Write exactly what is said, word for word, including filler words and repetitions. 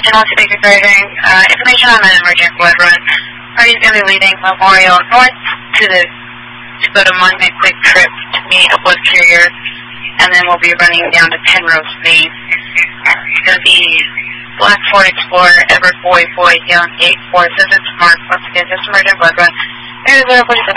attention all speakers driving. Uh, information on an emergent blood run. Party's going to be leaving Memorial North to the to go to Monday Quick Trip to meet a blood carrier, and then we'll be running down to Penrose, Maine. It's going to be Black Ford Explorer, Everett Boy, Boy, Young, eight four. This is Mark. Once again, just emergent blood run. There's a place of